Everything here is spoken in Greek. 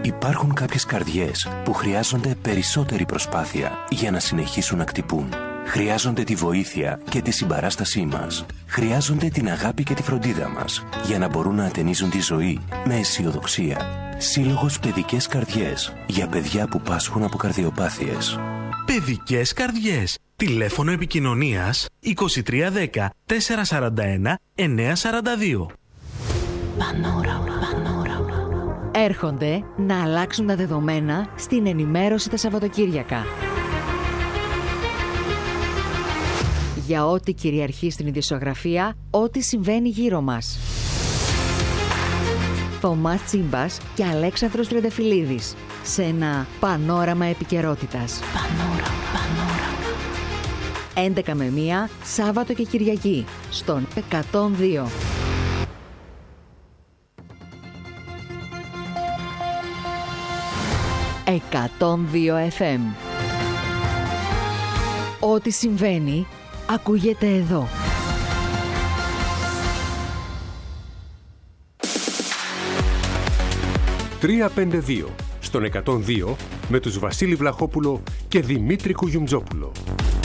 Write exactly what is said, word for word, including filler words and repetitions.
Υπάρχουν κάποιες καρδιές που χρειάζονται περισσότερη προσπάθεια για να συνεχίσουν να χτυπούν. Χρειάζονται τη βοήθεια και τη συμπαράστασή μας. Χρειάζονται την αγάπη και τη φροντίδα μας για να μπορούν να ατενίζουν τη ζωή με αισιοδοξία. Σύλλογος Παιδικές Καρδιές για παιδιά που πάσχουν από καρδιοπάθειες. Παιδικές Καρδιές. Τηλέφωνο επικοινωνίας είκοσι τρία δέκα τετρακόσια σαράντα ένα εννιακόσια σαράντα δύο. Πανόραμα. Έρχονται να αλλάξουν τα δεδομένα στην ενημέρωση τα Σαββατοκύριακα. Για ό,τι κυριαρχεί στην ειδησιογραφία, ό,τι συμβαίνει γύρω μας. Θωμάς Τσίμπας και Αλέξανδρος Τριανταφυλλίδης σε ένα πανόραμα επικαιρότητας. Πανόραμα, πανόραμα. έντεκα με μία, Σάββατο και Κυριακή, στον εκατόν δύο. εκατόν δύο εφ εμ. Ό,τι συμβαίνει, ακούγεται εδώ. τριακόσια πενήντα δύο στον εκατόν δύο με τους Βασίλη Βλαχόπουλο και Δημήτρη Κουγιουμτζόπουλο.